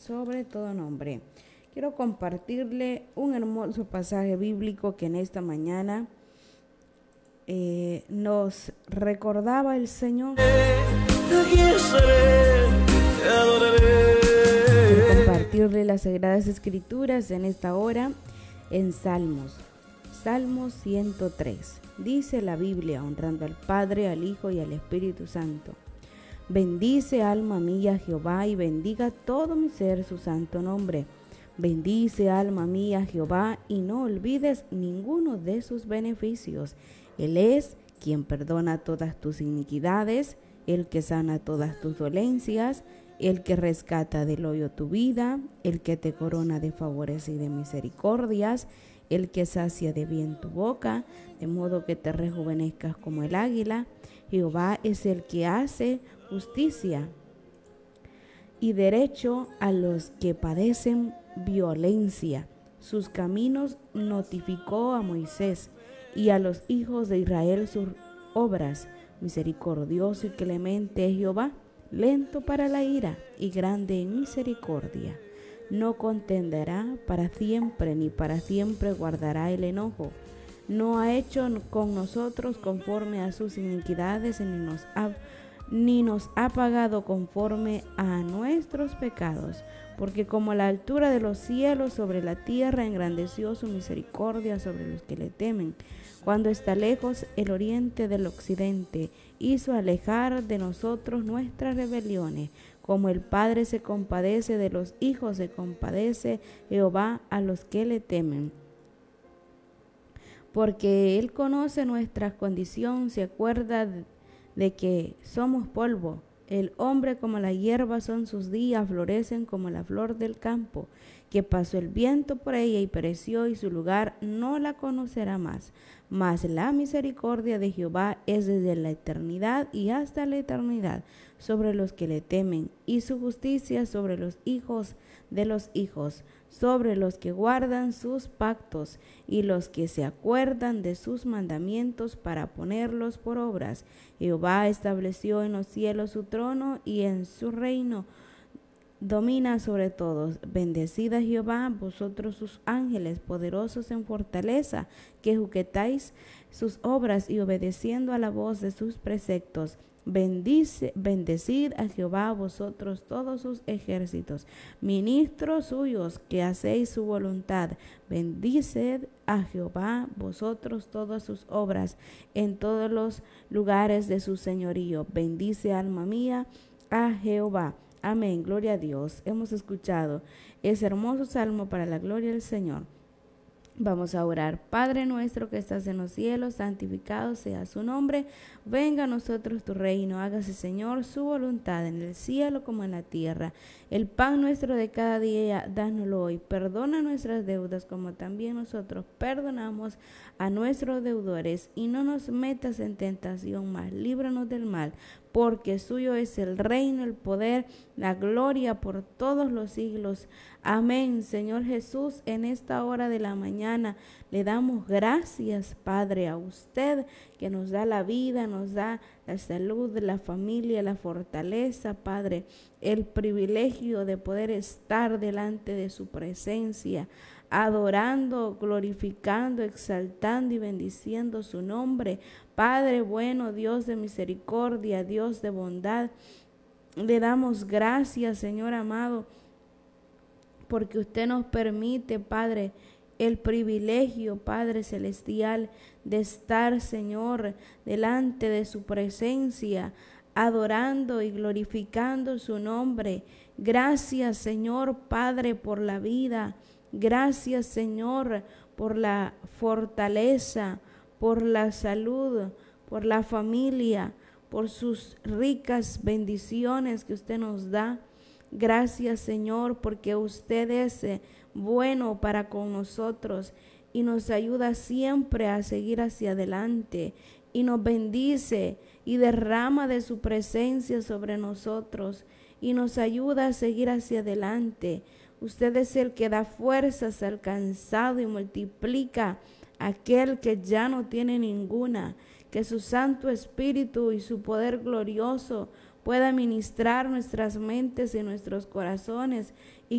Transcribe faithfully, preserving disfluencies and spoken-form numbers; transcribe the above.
sobre todo nombre. Quiero compartirle un hermoso pasaje bíblico que en esta mañana eh, nos recordaba el Señor. Quiero compartirle las Sagradas Escrituras en esta hora en Salmos. Salmo ciento tres. Dice la Biblia, honrando al Padre, al Hijo y al Espíritu Santo. Bendice, alma mía, a Jehová, y bendiga todo mi ser su santo nombre. Bendice, alma mía, a Jehová, y no olvides ninguno de sus beneficios. Él es quien perdona todas tus iniquidades, el que sana todas tus dolencias, el que rescata del hoyo tu vida, el que te corona de favores y de misericordias, el que sacia de bien tu boca, de modo que te rejuvenezcas como el águila. Jehová es el que hace justicia y derecho a los que padecen violencia. Sus caminos notificó a Moisés y a los hijos de Israel sus obras. Misericordioso y clemente es Jehová, lento para la ira y grande en misericordia. No contenderá para siempre, ni para siempre guardará el enojo. No ha hecho con nosotros conforme a sus iniquidades, ni nos ha, ni nos ha pagado conforme a nuestros pecados. Porque como la altura de los cielos sobre la tierra, engrandeció su misericordia sobre los que le temen. Cuando está lejos el oriente del occidente, hizo alejar de nosotros nuestras rebeliones. Como el Padre se compadece de los hijos, se compadece Jehová a los que le temen. Porque Él conoce nuestra condición, se acuerda de, de que somos polvo. El hombre como la hierba son sus días, florecen como la flor del campo, que pasó el viento por ella y pereció, y su lugar no la conocerá más. Mas la misericordia de Jehová es desde la eternidad y hasta la eternidad sobre los que le temen, y su justicia sobre los hijos de los hijos, sobre los que guardan sus pactos y los que se acuerdan de sus mandamientos para ponerlos por obras. Jehová estableció en los cielos su trono, y en su reino domina sobre todos. Bendecid a Jehová, vosotros sus ángeles, poderosos en fortaleza, que ejecutáis sus obras y obedeciendo a la voz de sus preceptos. Bendice, bendecid a Jehová, vosotros todos sus ejércitos, ministros suyos, que hacéis su voluntad. Bendiced a Jehová, vosotros todas sus obras, en todos los lugares de su señorío. Bendice, alma mía, a Jehová. Amén, gloria a Dios. Hemos escuchado ese hermoso salmo para la gloria del Señor. Vamos a orar. Padre nuestro que estás en los cielos, santificado sea su nombre. Venga a nosotros tu reino. Hágase, Señor, su voluntad en el cielo como en la tierra. El pan nuestro de cada día, dánoslo hoy. Perdona nuestras deudas como también nosotros perdonamos a nuestros deudores. Y no nos metas en tentación, mas líbranos del mal. Porque suyo es el reino, el poder, la gloria por todos los siglos. Amén. Señor Jesús, en esta hora de la mañana le damos gracias, Padre, a usted que nos da la vida, nos da la salud, la familia, la fortaleza, Padre, el privilegio de poder estar delante de su presencia, adorando, glorificando, exaltando y bendiciendo su nombre. Padre bueno, Dios de misericordia, Dios de bondad, le damos gracias, Señor amado, porque usted nos permite, Padre, el privilegio, Padre celestial, de estar, Señor, delante de su presencia, adorando y glorificando su nombre. Gracias, Señor Padre, por la vida. Gracias, Señor, por la fortaleza, por la salud, por la familia, por sus ricas bendiciones que usted nos da. Gracias, Señor, porque usted es bueno para con nosotros y nos ayuda siempre a seguir hacia adelante y nos bendice y derrama de su presencia sobre nosotros y nos ayuda a seguir hacia adelante. Usted es el que da fuerzas al cansado y multiplica a aquel que ya no tiene ninguna. Que su Santo Espíritu y su poder glorioso pueda ministrar nuestras mentes y nuestros corazones y